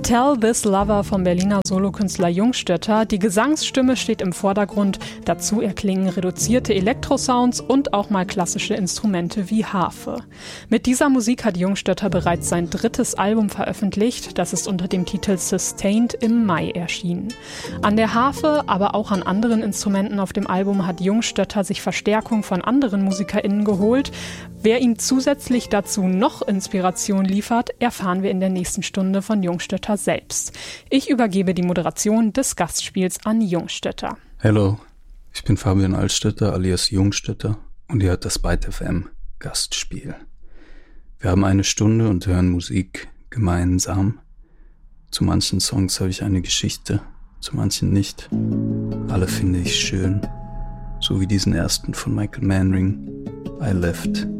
Tell This Lover vom Berliner Solokünstler Jungstötter. Die Gesangsstimme steht im Vordergrund. Dazu erklingen reduzierte Elektrosounds und auch mal klassische Instrumente wie Harfe. Mit dieser Musik hat Jungstötter bereits sein 3. Album veröffentlicht. Das ist unter dem Titel Sustained im Mai erschienen. An der Harfe, aber auch an anderen Instrumenten auf dem Album hat Jungstötter sich Verstärkung von anderen MusikerInnen geholt. Wer ihm zusätzlich dazu noch Inspiration liefert, erfahren wir in der nächsten Stunde von Jungstötter selbst. Ich übergebe die Moderation des Gastspiels an Jungstötter. Hallo, ich bin Fabian Altstötter alias Jungstötter und ihr hört das Byte FM Gastspiel. Wir haben eine Stunde und hören Musik gemeinsam. Zu manchen Songs habe ich eine Geschichte, zu manchen nicht. Alle finde ich schön, so wie diesen ersten von Michael Manring, I Left